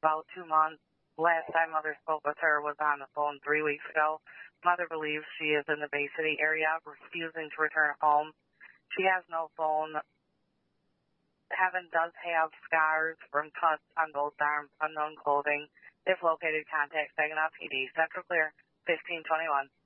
about 2 months. Last time Mother spoke with her was on the phone 3 weeks ago. Mother believes she is in the Bay City area, refusing to return home. She has no phone. Heaven does have scars from cuts on both arms, unknown clothing. If located, contact Saginaw PD. Central Clear, 1521.